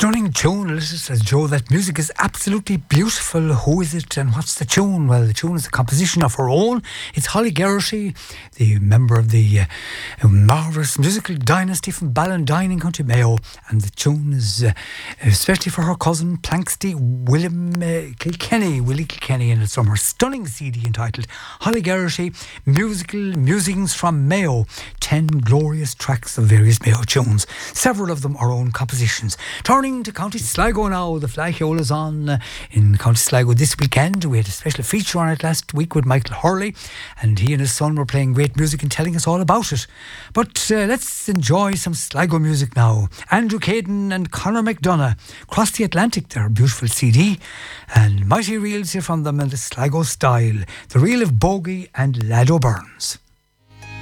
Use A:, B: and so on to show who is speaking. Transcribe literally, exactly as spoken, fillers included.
A: Stunning tune, Elizabeth says, Joe, that music is absolutely beautiful. Who is it and what's the tune? Well, the tune is a composition of her own. It's Holly Geraghty, the member of the uh, marvellous musical dynasty from Ballandine in County Mayo. And the tune is uh, especially for her cousin, Planxty William uh, Kilkenny, Willie Kilkenny, and it's from her stunning C D entitled Holly Geraghty, Musical Musings from Mayo. Ten glorious tracks of various Mayo tunes. Several of them are own compositions. Turning to County Sligo now, the Flaghole is on uh, in County Sligo this weekend. We had a special feature on it last week with Michael Hurley, and he and his son were playing great music and telling us all about it. But uh, let's enjoy some Sligo music now. Andrew Caden and Conor McDonough, Cross the Atlantic, their beautiful C D, and mighty reels here from them in the Sligo style. The reel of Bogie and Lad O'Byrne's.